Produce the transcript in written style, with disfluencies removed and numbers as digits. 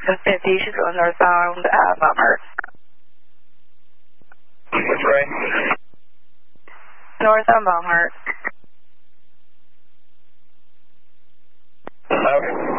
750, she's going northbound Baumhart. Which way? Northbound Baumhart. Okay.